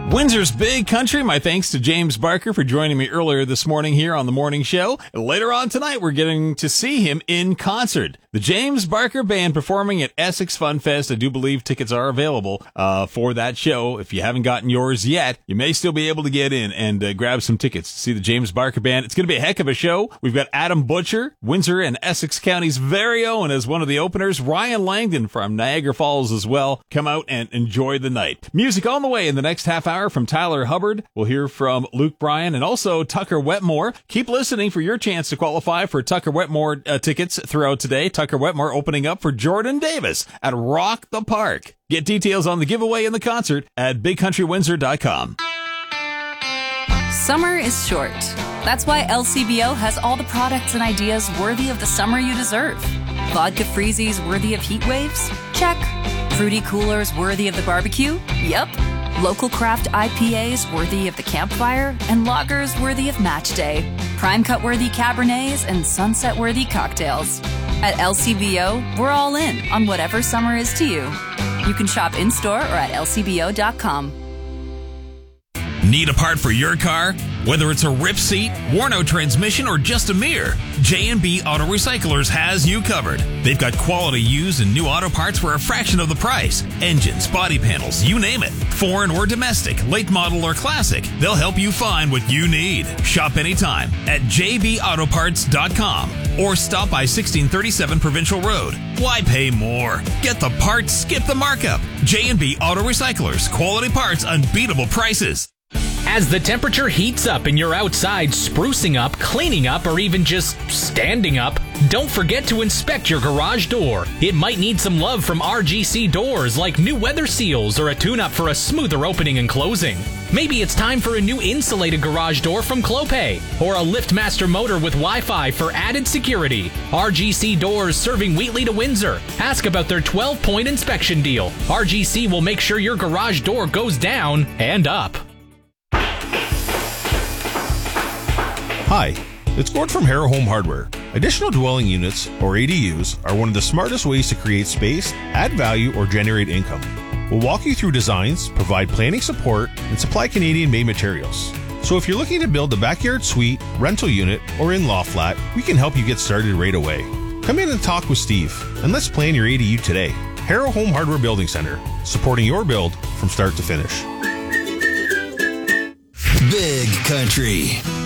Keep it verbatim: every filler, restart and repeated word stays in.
Windsor's Big Country. My thanks to James Barker for joining me earlier this morning here on the morning show. Later on tonight, we're getting to see him in concert. The James Barker Band performing at Essex Fun Fest. I do believe tickets are available uh, for that show. If you haven't gotten yours yet, you may still be able to get in and uh, grab some tickets to see the James Barker Band. It's going to be a heck of a show. We've got Adam Butcher, Windsor and Essex County's very own, as one of the openers. Ryan Langdon from Niagara Falls as well. Come out and enjoy the night. Music on the way in the next half hour from Tyler Hubbard. We'll hear from Luke Bryan and also Tucker Wetmore. Keep listening for your chance to qualify for Tucker Wetmore uh, tickets throughout today. Tucker Wetmore opening up for Jordan Davis at Rock the Park. Get details on the giveaway and the concert at big country windsor dot com. Summer is short. That's why L C B O has all the products and ideas worthy of the summer you deserve. Vodka freezies worthy of heat waves? Check. Fruity coolers worthy of the barbecue? Yep. Local craft I P As worthy of the campfire? And lagers worthy of match day. Prime cut worthy Cabernets and sunset worthy cocktails. At L C B O, we're all in on whatever summer is to you. You can shop in-store or at L C B O dot com. Need a part for your car? Whether it's a rip seat, worn-out transmission, or just a mirror, J and B Auto Recyclers has you covered. They've got quality used and new auto parts for a fraction of the price. Engines, body panels, you name it. Foreign or domestic, late model or classic, they'll help you find what you need. Shop anytime at j b auto parts dot com or stop by sixteen thirty-seven Provincial Road. Why pay more? Get the parts, skip the markup. J and B Auto Recyclers, quality parts, unbeatable prices. As the temperature heats up and you're outside sprucing up, cleaning up, or even just standing up, don't forget to inspect your garage door. It might need some love from R G C Doors, like new weather seals or a tune-up for a smoother opening and closing. Maybe it's time for a new insulated garage door from Clopay, or a LiftMaster motor with Wi-Fi for added security. R G C Doors, serving Wheatley to Windsor. Ask about their twelve point inspection deal. R G C will make sure your garage door goes down and up. Hi, it's Gord from Harrow Home Hardware. Additional dwelling units, or A D Us, are one of the smartest ways to create space, add value, or generate income. We'll walk you through designs, provide planning support, and supply Canadian-made materials. So if you're looking to build a backyard suite, rental unit, or in-law flat, we can help you get started right away. Come in and talk with Steve, and let's plan your A D U today. Harrow Home Hardware Building Center, supporting your build from start to finish. Big Country.